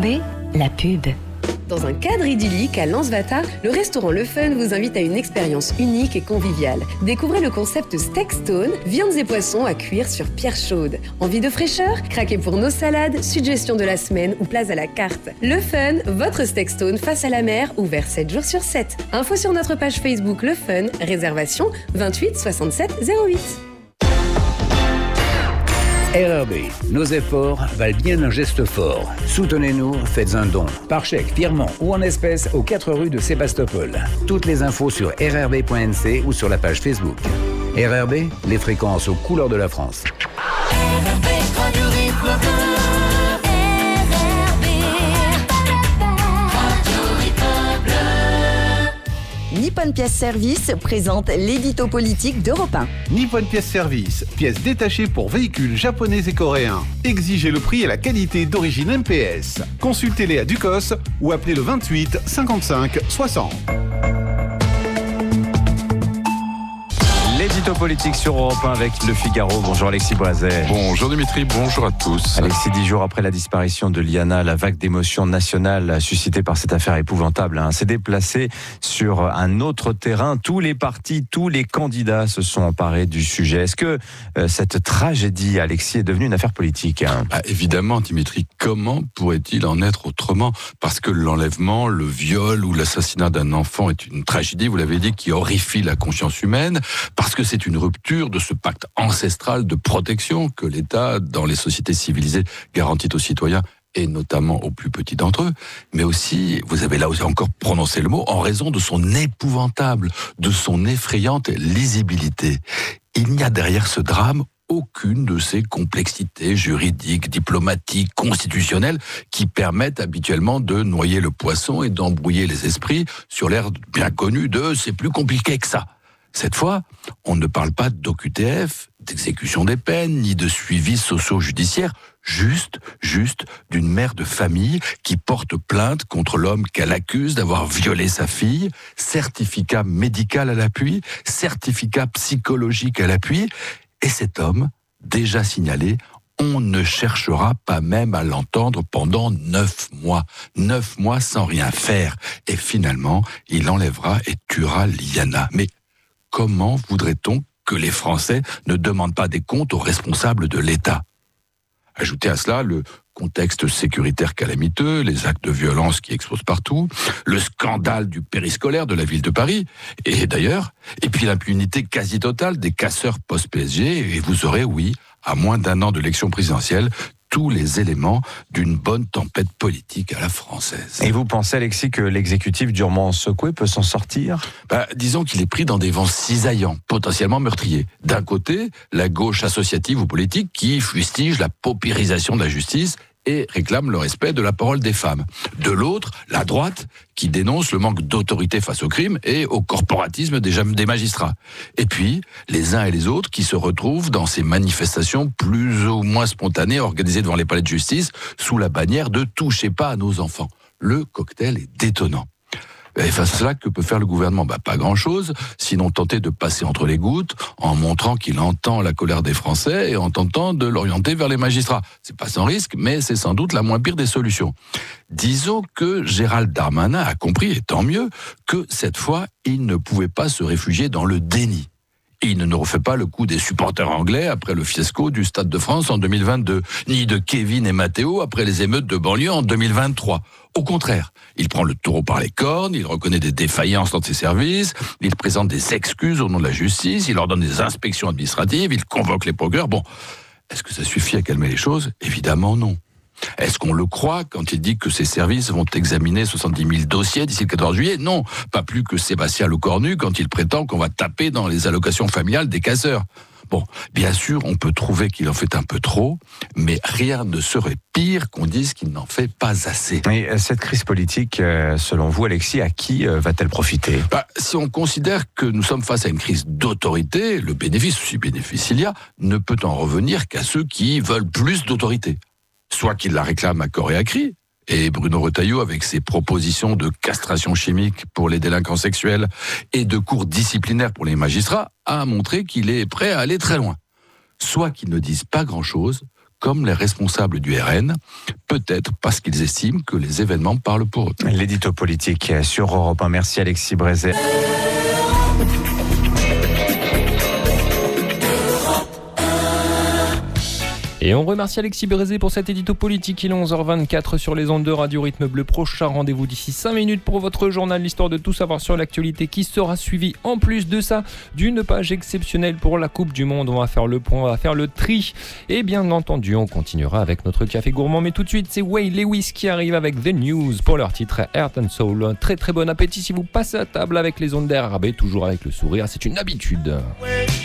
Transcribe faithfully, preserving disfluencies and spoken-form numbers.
B, la pub. Dans un cadre idyllique à Lansvata, le restaurant Le Fun vous invite à une expérience unique et conviviale. Découvrez le concept Steak Stone, viandes et poissons à cuire sur pierre chaude. Envie de fraîcheur? Craquez pour nos salades, suggestions de la semaine ou plats à la carte. Le Fun, votre Steak Stone face à la mer, ouvert sept jours sur sept. Info sur notre page Facebook Le Fun, réservation vingt-huit soixante-sept zéro huit. R R B, nos efforts valent bien un geste fort. Soutenez-nous, faites un don. Par chèque, virement ou en espèces aux quatre rues de Sébastopol. Toutes les infos sur r r b point n c ou sur la page Facebook. R R B, les fréquences aux couleurs de la France. R R B, Radio Rythme Bleu. Nippon Pièce Service présente l'édito politique d'Europe un. Nippon Pièce Service, pièces détachées pour véhicules japonais et coréens. Exigez le prix et la qualité d'origine M P S. Consultez-les à Ducos ou appelez le vingt-huit cinquante-cinq soixante. L'édito politique sur Europe un avec Le Figaro. Bonjour Alexis Brazet. Bonjour Dimitri, bonjour à tous. Alexis, dix jours après la disparition de Liana, la vague d'émotions nationales suscitée par cette affaire épouvantable hein, s'est déplacée sur un autre terrain. Tous les partis, tous les candidats se sont emparés du sujet. Est-ce que euh, cette tragédie, Alexis, est devenue une affaire politique hein ah, Évidemment, Dimitri, comment pourrait-il en être autrement? Parce que l'enlèvement, le viol ou l'assassinat d'un enfant est une tragédie, vous l'avez dit, qui horrifie la conscience humaine. Parce que c'est une rupture de ce pacte ancestral de protection que l'État, dans les sociétés civilisées, garantit aux citoyens et notamment aux plus petits d'entre eux, mais aussi, vous avez là aussi encore prononcé le mot, en raison de son épouvantable, de son effrayante lisibilité. Il n'y a derrière ce drame aucune de ces complexités juridiques, diplomatiques, constitutionnelles qui permettent habituellement de noyer le poisson et d'embrouiller les esprits sur l'air bien connu de « c'est plus compliqué que ça ». Cette fois, on ne parle pas d'O Q T F, d'exécution des peines, ni de suivi socio-judiciaire, juste, juste d'une mère de famille qui porte plainte contre l'homme qu'elle accuse d'avoir violé sa fille, certificat médical à l'appui, certificat psychologique à l'appui, et cet homme, déjà signalé, on ne cherchera pas même à l'entendre pendant neuf mois. Neuf mois sans rien faire. Et finalement, il enlèvera et tuera Liana. Mais comment voudrait-on que les Français ne demandent pas des comptes aux responsables de l'État? Ajoutez à cela le contexte sécuritaire calamiteux, les actes de violence qui explosent partout, le scandale du périscolaire de la ville de Paris, et d'ailleurs, et puis l'impunité quasi totale des casseurs post-P S G, et vous aurez, oui, à moins d'un an de l'élection présidentielle, tous les éléments d'une bonne tempête politique à la française. Et vous pensez, Alexis, que l'exécutif durement secoué peut s'en sortir? bah, Disons qu'il est pris dans des vents cisaillants, potentiellement meurtriers. D'un côté, la gauche associative ou politique qui fustige la paupérisation de la justice et réclame le respect de la parole des femmes. De l'autre, la droite, qui dénonce le manque d'autorité face au crime et au corporatisme des magistrats. Et puis, les uns et les autres qui se retrouvent dans ces manifestations plus ou moins spontanées organisées devant les palais de justice sous la bannière de « touchez pas à nos enfants ». Le cocktail est détonnant. Et face à cela, que peut faire le gouvernement? Bah, pas grand-chose, sinon tenter de passer entre les gouttes en montrant qu'il entend la colère des Français et en tentant de l'orienter vers les magistrats. C'est pas sans risque, mais c'est sans doute la moins pire des solutions. Disons que Gérald Darmanin a compris, et tant mieux, que cette fois, il ne pouvait pas se réfugier dans le déni. Il ne refait pas le coup des supporters anglais après le fiasco du Stade de France en deux mille vingt-deux, ni de Kevin et Matteo après les émeutes de banlieue en deux mille vingt-trois. Au contraire, il prend le taureau par les cornes, il reconnaît des défaillances dans ses services, il présente des excuses au nom de la justice, il ordonne des inspections administratives, il convoque les procureurs. Bon, est-ce que ça suffit à calmer les choses? Évidemment non. Est-ce qu'on le croit quand il dit que ses services vont examiner soixante-dix mille dossiers d'ici le quatorze juillet? Non, pas plus que Sébastien Lecornu quand il prétend qu'on va taper dans les allocations familiales des casseurs. Bon, bien sûr, on peut trouver qu'il en fait un peu trop, mais rien ne serait pire qu'on dise qu'il n'en fait pas assez. Et cette crise politique, selon vous, Alexis, à qui va-t-elle profiter? bah, Si on considère que nous sommes face à une crise d'autorité, le bénéfice, si bénéfice il y a, ne peut en revenir qu'à ceux qui veulent plus d'autorité. Soit qu'ils la réclament à corps et à cri, et Bruno Retailleau, avec ses propositions de castration chimique pour les délinquants sexuels et de cours disciplinaires pour les magistrats, a montré qu'il est prêt à aller très loin. Soit qu'ils ne disent pas grand-chose, comme les responsables du R N, peut-être parce qu'ils estiment que les événements parlent pour eux. L'édito politique sur Europe un. Merci Alexis Brézet. Et on remercie Alexis Brézet pour cet édito politique. Il est onze heures vingt-quatre sur les ondes de Radio Rythme Bleu. Prochain rendez-vous d'ici cinq minutes pour votre journal, l'histoire de tout savoir sur l'actualité qui sera suivi en plus de ça d'une page exceptionnelle pour la Coupe du Monde. On va faire le point, on va faire le tri. Et bien entendu, on continuera avec notre café gourmand. Mais tout de suite, c'est Way Lewis qui arrive avec The News pour leur titre Heart and Soul. Un très très bon appétit si vous passez à table avec les ondes d'R R B, toujours avec le sourire. C'est une habitude.